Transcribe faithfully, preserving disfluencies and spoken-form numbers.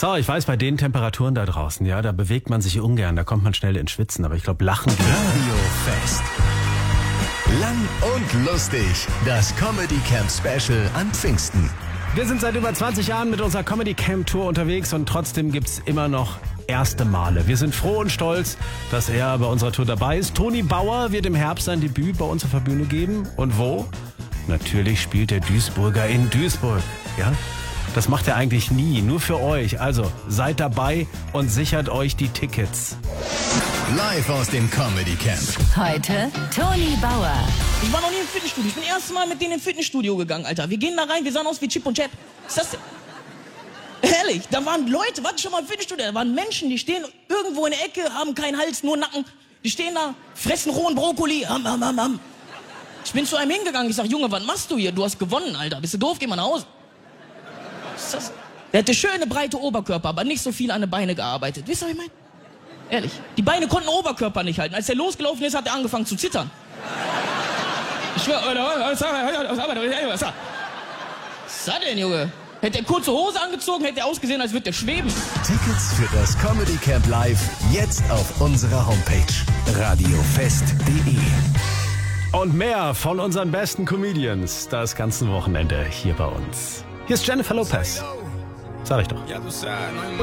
So, ich weiß, bei den Temperaturen da draußen, ja, da bewegt man sich ungern, da kommt man schnell ins Schwitzen. Aber ich glaube, Lachen geht. Radiofest. Lang und lustig. Das Comedy Camp Special an Pfingsten. Wir sind seit über zwanzig Jahren mit unserer Comedy Camp Tour unterwegs und trotzdem gibt's immer noch erste Male. Wir sind froh und stolz, dass er bei unserer Tour dabei ist. Toni Bauer wird im Herbst sein Debüt bei uns auf der Bühne geben. Und wo? Natürlich spielt der Duisburger in Duisburg. Ja? Das macht er eigentlich nie, nur für euch. Also seid dabei und sichert euch die Tickets. Live aus dem Comedy Camp. Heute Toni Bauer. Ich war noch nie im Fitnessstudio. Ich bin das erste Mal mit denen ins Fitnessstudio gegangen, Alter. Wir gehen da rein, wir sahen aus wie Chip und Chap. Ist das denn? Ehrlich, da waren Leute, warte schon mal im Fitnessstudio, da waren Menschen, die stehen irgendwo in der Ecke, haben keinen Hals, nur Nacken. Die stehen da, fressen rohen Brokkoli. Ham, ham, ham, ham. Ich bin zu einem hingegangen, ich sag, Junge, was machst du hier? Du hast gewonnen, Alter. Bist du doof? Geh mal nach Hause. Was ist das? Der hatte schöne, breite Oberkörper, aber nicht so viel an den Beinen gearbeitet. Wisst ihr, was ich meine? Ehrlich. Die Beine konnten den Oberkörper nicht halten. Als er losgelaufen ist, hat er angefangen zu zittern. Ich schwör, was ist das denn, Junge? Hätte er kurze Hose angezogen, hätte er ausgesehen, als würde er schweben. Tickets für das Comedy Camp Live jetzt auf unserer Homepage radiofest punkt de. Und mehr von unseren besten Comedians das ganze Wochenende hier bei uns. Hier ist Jennifer Lopez. Sag ich doch.